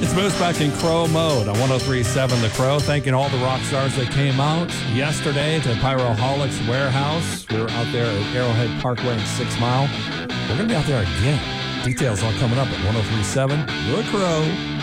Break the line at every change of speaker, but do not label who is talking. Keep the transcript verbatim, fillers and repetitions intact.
It's Moose back in Crow mode on one oh three point seven The Crow. Thanking all the rock stars that came out yesterday to Pyroholics Warehouse. We were out there at Arrowhead Parkway and Six Mile. We're going to be out there again. Details all coming up at one oh three point seven The Crow.